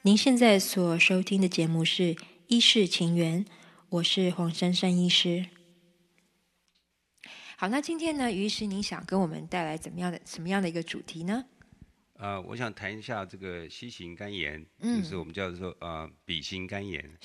您现在所收听的节目是《医事情缘》，我是黄珊珊医师。好，那今天呢，于医师，您想跟我们带来什么样的一个主题呢？ 我想谈一下这个 C 型肝炎，就是我们叫做B 型肝炎。